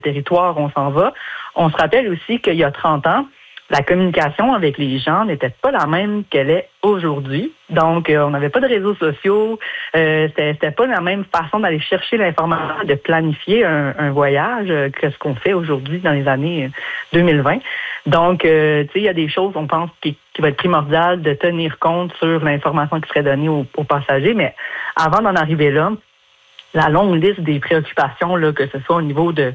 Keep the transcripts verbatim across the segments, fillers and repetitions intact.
territoire où on s'en va. On se rappelle aussi qu'il y a trente ans, la communication avec les gens n'était pas la même qu'elle est aujourd'hui. Donc, euh, on n'avait pas de réseaux sociaux. Euh, c'était, c'était pas la même façon d'aller chercher l'information, de planifier un, un voyage euh, que ce qu'on fait aujourd'hui dans les années deux mille vingt. Donc, euh, tu sais, il y a des choses, on pense, qui, qui va être primordial de tenir compte sur l'information qui serait donnée aux, aux passagers. Mais avant d'en arriver là, la longue liste des préoccupations, là, que ce soit au niveau de,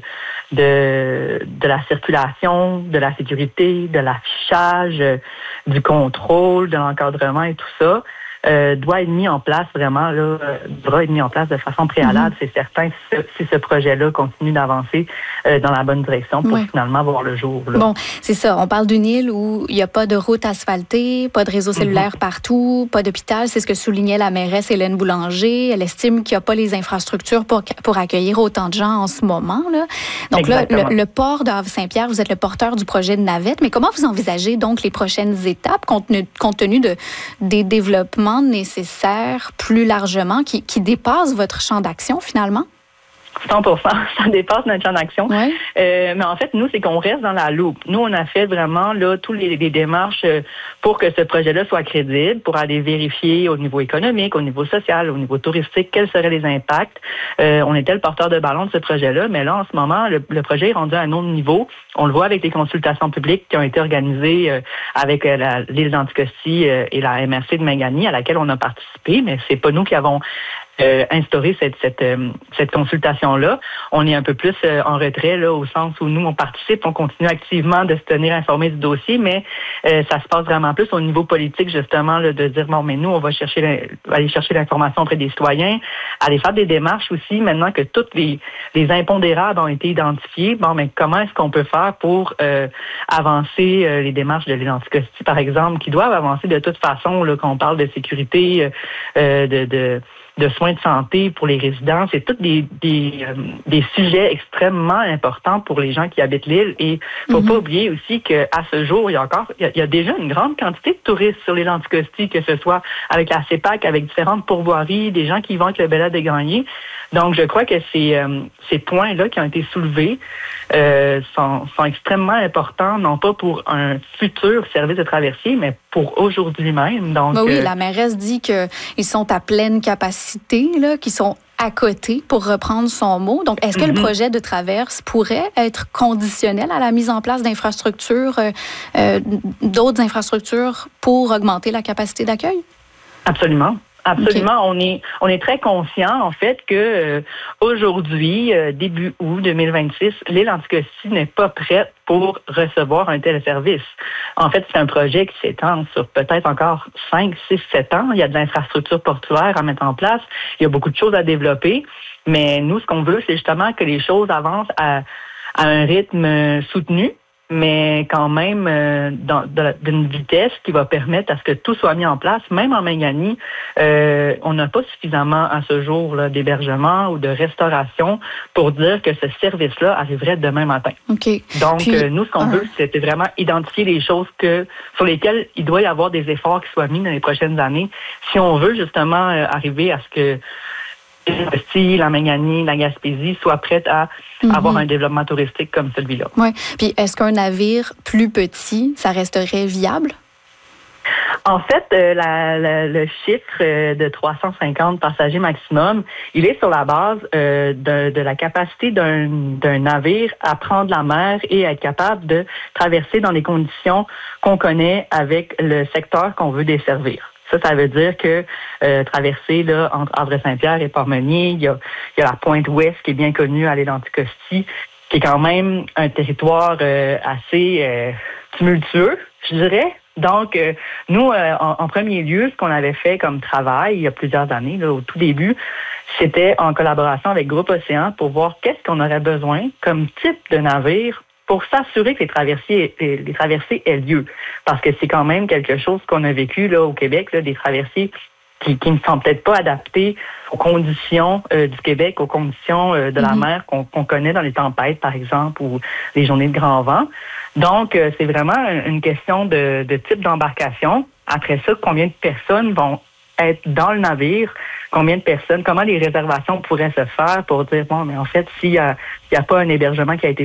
de, de la circulation, de la sécurité, de l'affichage, euh, du contrôle, de l'encadrement et tout ça, euh, doit être mis en place vraiment, là, euh, devra être mis en place de façon préalable, mm-hmm. c'est certain, si ce, si ce projet-là continue d'avancer euh, dans la bonne direction pour oui. finalement voir le jour. Là. Bon, c'est ça. On parle d'une île où il n'y a pas de route asphaltée, pas de réseau cellulaire mm-hmm. partout, pas d'hôpital. C'est ce que soulignait la mairesse Hélène Boulanger. Elle estime qu'il n'y a pas les infrastructures pour, pour accueillir autant de gens en ce moment. Là. Donc Exactement. là, le, le port de Havre-Saint-Pierre, vous êtes le porteur du projet de navette. Mais comment vous envisagez donc les prochaines étapes compte tenu, compte tenu de, des développements nécessaires plus largement qui, qui dépassent votre champ d'action finalement? cent pour cent, ça dépasse notre champ d'action. Ouais. Euh, mais en fait, nous, c'est qu'on reste dans la loupe. Nous, on a fait vraiment là tous les, les démarches pour que ce projet-là soit crédible, pour aller vérifier au niveau économique, au niveau social, au niveau touristique, quels seraient les impacts. Euh, on était le porteur de ballon de ce projet-là, mais là, en ce moment, le, le projet est rendu à un autre niveau. On le voit avec les consultations publiques qui ont été organisées euh, avec euh, la, l'île d'Anticosti euh, et la M R C de Mingani, à laquelle on a participé, mais c'est pas nous qui avons Euh, instaurer cette cette, euh, cette consultation-là. On est un peu plus euh, en retrait là, au sens où nous, on participe, on continue activement de se tenir informés du dossier, mais euh, ça se passe vraiment plus au niveau politique, justement, là, de dire, bon, mais nous, on va chercher aller chercher l'information auprès des citoyens, aller faire des démarches aussi, maintenant que toutes les, les impondérables ont été identifiés, bon, mais comment est-ce qu'on peut faire pour euh, avancer euh, les démarches de l'île d'Anticosti, par exemple, qui doivent avancer de toute façon, là, quand on parle de sécurité, euh, de, de de soins de santé pour les résidents. C'est tous des, des, euh, des sujets extrêmement importants pour les gens qui habitent l'île. Et il ne faut mm-hmm. pas oublier aussi qu'à ce jour, il y a encore, il y a, il y a déjà une grande quantité de touristes sur l'île d'Anticosti, que ce soit avec la CEPAC, avec différentes pourvoiries, des gens qui vont avec le Bella des Greniers. Donc, je crois que ces, euh, ces points-là qui ont été soulevés euh, sont, sont extrêmement importants, non pas pour un futur service de traversier, mais pour aujourd'hui même. Donc, ben oui, euh, la mairesse dit qu'ils sont à pleine capacité, là, qu'ils sont à côté, pour reprendre son mot. Donc, est-ce que mm-hmm. le projet de traverse pourrait être conditionnel à la mise en place d'infrastructures, euh, euh, d'autres infrastructures pour augmenter la capacité d'accueil? Absolument. Absolument. Okay. On est on est très conscient, en fait, que euh, aujourd'hui, euh, début août deux mille vingt-six, l'île d'Anticosti n'est pas prête pour recevoir un tel service. En fait, c'est un projet qui s'étend sur peut-être encore cinq, six, sept ans. Il y a de l'infrastructure portuaire à mettre en place. Il y a beaucoup de choses à développer. Mais nous, ce qu'on veut, c'est justement que les choses avancent à, à un rythme soutenu, mais quand même euh, dans, dans, d'une vitesse qui va permettre à ce que tout soit mis en place. Même en Mingani, euh, on n'a pas suffisamment à ce jour là, d'hébergement ou de restauration pour dire que ce service-là arriverait demain matin. Okay. Donc, Puis, euh, nous, ce qu'on uh-huh. veut, c'était vraiment identifier les choses que sur lesquelles il doit y avoir des efforts qui soient mis dans les prochaines années si on veut justement euh, arriver à ce que si la Mingani, la Gaspésie soient prêtes à mm-hmm. avoir un développement touristique comme celui-là. Oui. Puis est-ce qu'un navire plus petit, ça resterait viable? En fait, euh, la, la, le chiffre euh, de trois cent cinquante passagers maximum, il est sur la base euh, de, de la capacité d'un, d'un navire à prendre la mer et à être capable de traverser dans les conditions qu'on connaît avec le secteur qu'on veut desservir. Ça, ça veut dire que euh, traverser là, entre Havre-Saint-Pierre et Port-Meunier, il y a, il y a la pointe ouest qui est bien connue à l'île d'Anticosti, qui est quand même un territoire euh, assez euh, tumultueux, je dirais. Donc, euh, nous, euh, en, en premier lieu, ce qu'on avait fait comme travail il y a plusieurs années, là, au tout début, c'était en collaboration avec Groupe Océan pour voir qu'est-ce qu'on aurait besoin comme type de navire pour s'assurer que les traversées, les traversées aient lieu. Parce que c'est quand même quelque chose qu'on a vécu là au Québec, là, des traversées qui, qui ne sont peut-être pas adaptées aux conditions euh, du Québec, aux conditions euh, de la mm-hmm. mer qu'on, qu'on connaît dans les tempêtes, par exemple, ou les journées de grand vent. Donc, euh, c'est vraiment une question de, de type d'embarcation. Après ça, combien de personnes vont être dans le navire, combien de personnes, comment les réservations pourraient se faire pour dire, bon, mais en fait, s'il n'y a, il y a pas un hébergement qui a été